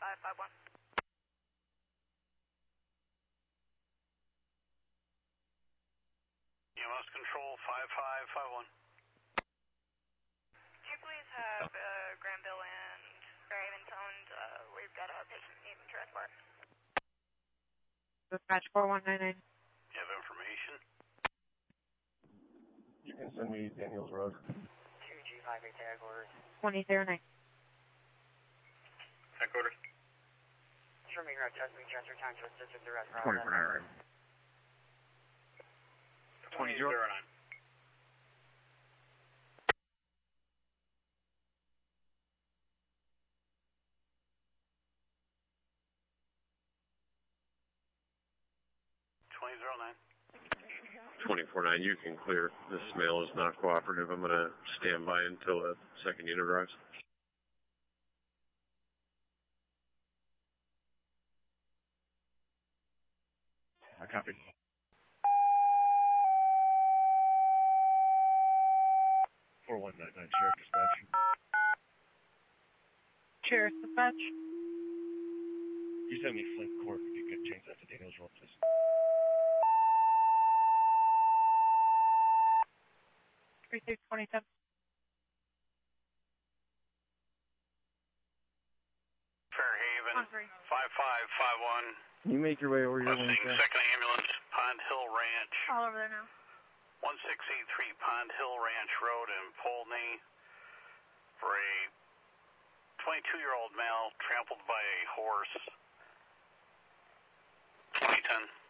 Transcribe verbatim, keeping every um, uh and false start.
five five one. E M S control five five five one. Do you please have uh, Granville and Fairhaven toned? Uh, we've got a patient needing transport. Dispatch four one nine nine. You have information? You can send me Daniels Road. two G five eight tag orders. twenty zero nine. Tech orders. Trimming road test me transfer time to assist with the rest process. twenty-four nine. twenty zero nine. twenty zero nine. twenty-four nine, you can clear. This male is not cooperative. I'm going to stand by until the second unit arrives. I copy. four one nine nine, Sheriff Dispatch. Sheriff Dispatch. You send me Flint Court if you could change that to Daniels Road, please. three six twenty seven. Fairhaven five five five one. Can you make your way over here? Requesting second ambulance, Pond Hill Ranch. All over there now. one six eight three Pond Hill Ranch Road in Poultney for a twenty-two-year-old male trampled by a horse. twenty ten.